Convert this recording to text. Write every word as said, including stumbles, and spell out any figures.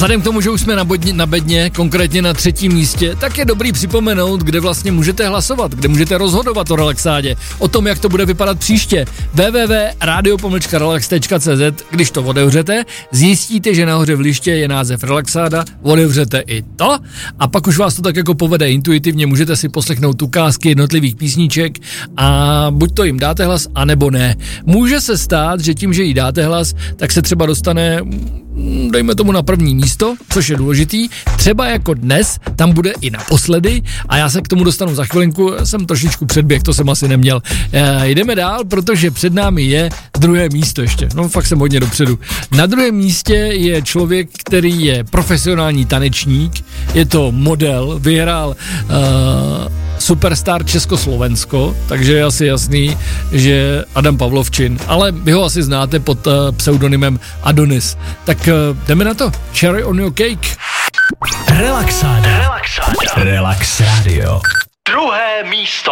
Vzhledem k tomu, že už jsme na, bodně, na bedně, konkrétně na třetím místě, tak je dobrý připomenout, kde vlastně můžete hlasovat, kde můžete rozhodovat o relaxádě, o tom, jak to bude vypadat příště. w w w tečka radio pomlčka relax tečka c z. Když to otevřete, zjistíte, že nahoře v liště je název relaxáda, otevřete i to a pak už vás to tak jako povede intuitivně, můžete si poslechnout ukázky jednotlivých písniček a buď to jim dáte hlas, anebo ne. Může se stát, že tím, že jí dáte hlas, tak se třeba dostane, dejme tomu na první místo, což je důležitý, třeba jako dnes, tam bude i naposledy a já se k tomu dostanu za chvilinku, jsem trošičku předběh, to jsem asi neměl. E, jdeme dál, protože před námi je druhé místo ještě, no fakt jsem hodně dopředu. Na druhém místě je člověk, který je profesionální tanečník, je to model, vyhrál uh, Superstar Československo, takže je asi jasný, že Adam Pavlovčin, ale vy ho asi znáte pod uh, pseudonymem Adonis. Tak uh, jdeme na to. Cherry on your cake. Relaxáda. Relaxáda. Relax Radio. Druhé místo.